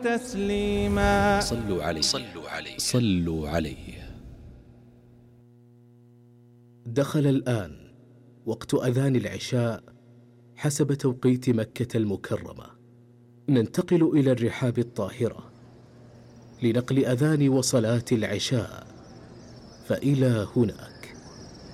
تسليما. صلوا عليه صلوا عليه صلوا عليه. دخل الآن وقت أذان العشاء حسب توقيت مكة المكرمة. ننتقل إلى الرحاب الطاهرة لنقل أذان وصلاة العشاء، فإلى هناك.